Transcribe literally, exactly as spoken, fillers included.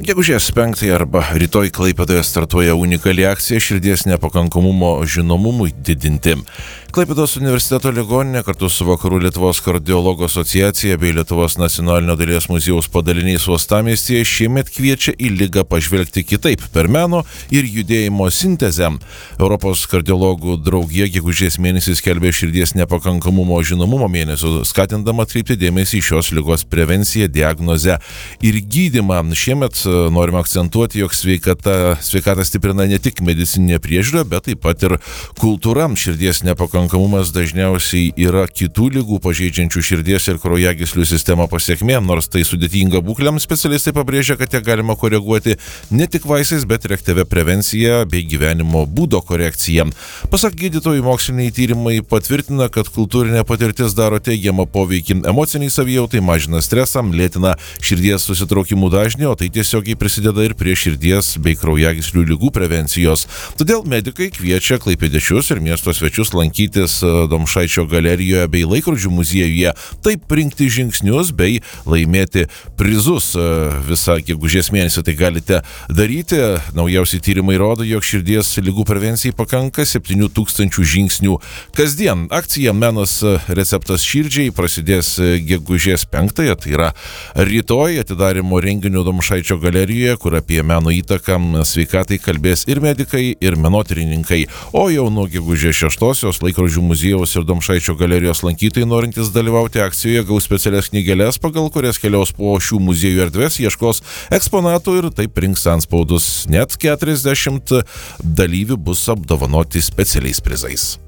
Gegužės penktąją arba rytoj Klaipėdoje startuoja unikali akcija širdies nepakankamumo žinomumui didinti. Klaipėdos universiteto ligoninė kartu su Vakarų Lietuvos kardiologų asociacija bei Lietuvos nacionalinio dailės muziejaus padaliniais uostamiestyje šiemet kviečia į ligą pažvelgti kitaip per meno ir judėjimo sintezę. Europos kardiologų draugija gegužės mėnesį skelbė širdies nepakankamumo žinomumo mėnesiu, skatindama atkreipti dėmesį į šios ligos prevenciją, diagnozę ir gydymą. Šiemet norime akcentuoti, jog sveikata, sveikata stiprina ne tik medicininė priežiūra, bet taip pat ir kultūra. Širdies nepakankamumas Pakankamumas dažniausiai yra kitų ligų pažeidžiančių širdies ir kraujagyslių sistemą pasekmė, nors tai sudėtinga būklė, specialistai pabrėžia, kad ją galima koreguoti ne tik vaistais, bet ir aktyvia prevencija bei gyvenimo būdo korekcija. Pasak gydytojų, moksliniai tyrimai patvirtina, kad kultūrinė patirtis daro teigiamą poveikį emociniai savijautai, mažina stresą, lėtina širdies susitraukimų dažnį, o tai tiesiogiai prisideda ir prie širdies bei kraujagyslių ligų prevencijos. Todėl medikai kviečia klaipėdiečius ir miesto svečius lankyti Domšaičio galerijoje bei laikrodžių muziejuje, taip rinkti žingsnius bei laimėti prizus. Visą gegužės mėnesį tai galite daryti. Naujausi tyrimai rodo, jog širdies ligų prevencijai pakanka septynių tūkstančių žingsnių kasdien. Akcija Menas receptas širdžiai prasidės gegužės penktąją, tai yra rytoj atidarymo renginio Domšaičio galerijoje, kur apie meno įtaką sveikatai kalbės ir medikai, ir menotyrininkai. O jau nuo gegužės šeštosios Laikrodžių muziejaus ir Domšaičio galerijos lankytojai norintys dalyvauti akcijoje gaus specialias knygeles, pagal kurias keliaus po šių muziejų erdvės, ieškos eksponatų ir taip rinks antspaudus. Net keturiasdešimt dalyvių bus apdovanoti specialiais prizais.